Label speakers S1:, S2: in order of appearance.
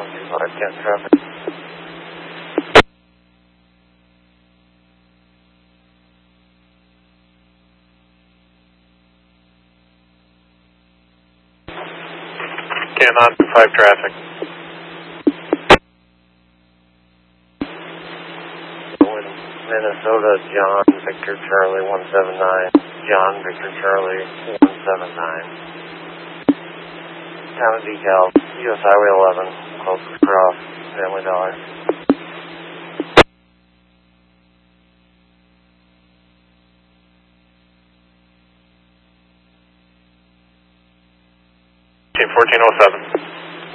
S1: 125, Kent traffic. Kent on 5 traffic. Minnesota, John, Victor, Charlie, 179. John, Victor, Charlie, 179. Town of DeKalb, US Highway 11, closest cross, Family Dollar. Okay, 1407.